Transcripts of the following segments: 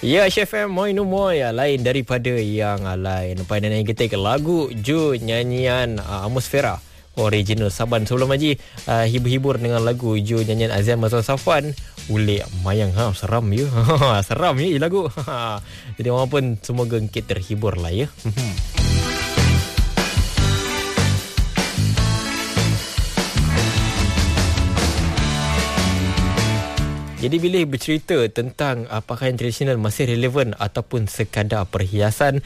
Ya, Chef M, moi no moi. Lain daripada yang lain. Pada yang kita ke lagu Ju nyanyian Atmosfera original Saban. Sebelum Haji hibur-hibur dengan lagu Ju nyanyian Azam Mazal Safwan. Ulik mayang seram ya. Seram ya lagu. Jadi orang pun semoga kita terhibur lah ya. Jadi bila bercerita tentang pakaian tradisional masih relevan ataupun sekadar perhiasan,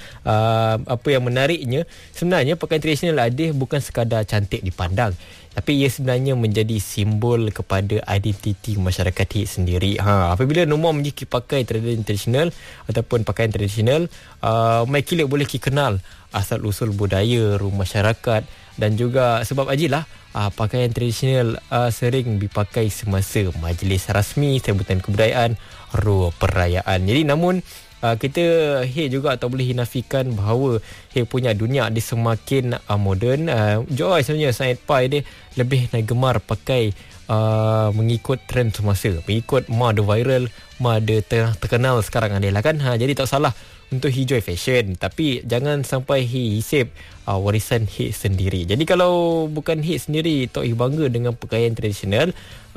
apa yang menariknya, sebenarnya pakaian tradisional ada bukan sekadar cantik dipandang, tapi ia sebenarnya menjadi simbol kepada identiti masyarakat sendiri. Apabila nombor menjadi pakai tradisional ataupun pakaian tradisional, mai kilik boleh kenal asal-usul budaya rumah masyarakat, dan juga sebab ajilah pakaian tradisional sering dipakai semasa majlis rasmi, sambutan kebudayaan, perayaan. Jadi namun kita juga tak boleh hinafikan bahawa punya dunia dia semakin moden. Joy sebenarnya Said Pai dia lebih gemar pakai mengikut trend semasa, mengikut ada viral, ada terkenal sekarang adalah kan. Jadi tak salah untuk enjoy fashion, tapi jangan sampai hisip warisan sendiri. Jadi kalau bukan sendiri tak bangga dengan pakaian tradisional,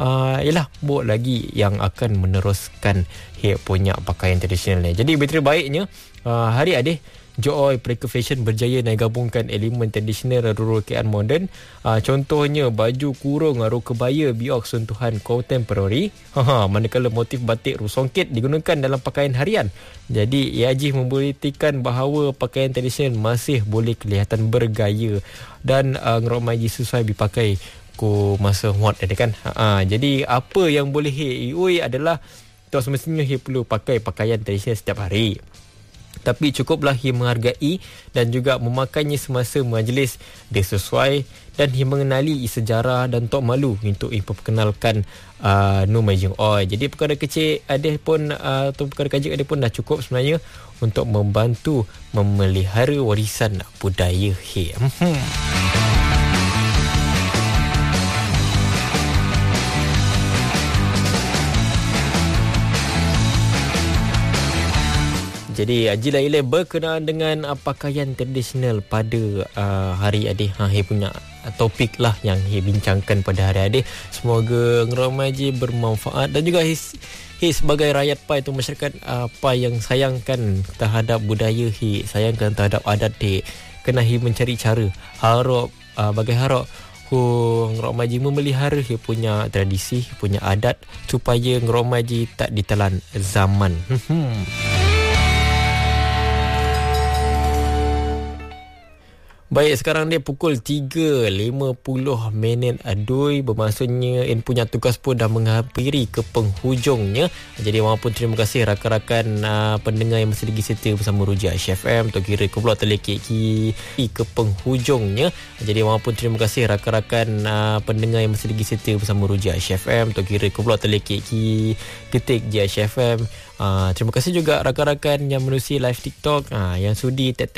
ialah buat lagi yang akan meneruskan punya pakaian tradisional ni. Jadi betul baiknya hari adik Joy Pereka Fashion berjaya nak gabungkan elemen tradisional dan rural-rural moden. Contohnya baju kurung kebaya biok sentuhan contemporary. Manakala motif batik rusongkit digunakan dalam pakaian harian. Jadi Haji membuktikan bahawa pakaian tradisional masih boleh kelihatan bergaya dan ngerok maji sesuai dipakai ku masa hot tadi kan. Jadi apa yang boleh adalah tak semestinya perlu pakai pakaian tradisional setiap hari, tapi cukuplah menghargai dan juga memakainya semasa majlis dia sesuai, dan mengenali sejarah dan tak malu untuk memperkenalkan Majing Oi. Jadi perkara kecil ada pun atau perkara kecil ada pun dah cukup sebenarnya untuk membantu memelihara warisan budaya Jadi Haji Laila berkenaan dengan pakaian tradisional pada hari adik. Punya topik lah yang bincangkan pada hari adik. Semoga ngeramai je bermanfaat, dan juga sebagai rakyat Pai tu, masyarakat Pai yang sayangkan terhadap budaya sayangkan terhadap adat kena mencari cara harap bagai harap ngeramai je memelihara punya tradisi, punya adat, supaya ngeramai je tak ditelan zaman. Baik, sekarang dia pukul 3.50 adui, bermaksudnya punya tugas pun dah menghampiri ke penghujungnya. Jadi orang pun terima kasih rakan-rakan pendengar yang masih lagi setia bersama Ruja Chef M. Tak kira ke pula terlekit ke penghujungnya. Jadi orang pun terima kasih rakan-rakan pendengar yang masih lagi setia bersama Ruja Chef M. Tak kira ke pula terlekit ketik je Chef M. Terima kasih juga rakan-rakan yang menerusi live TikTok, yang sudi